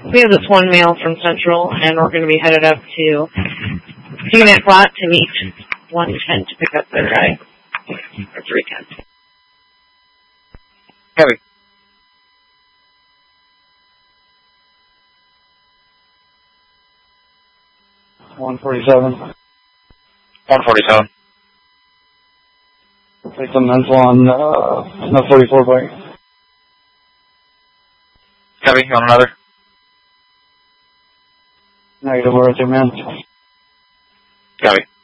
We have this one male from Central, and we're going to be headed up to Teaneck Lot to meet 110 to pick up the guy. Or 310. Heavy. $147. 147. Take the mental on the 44 bike. Heavy, you want another? Negative, we're at your man. Copy.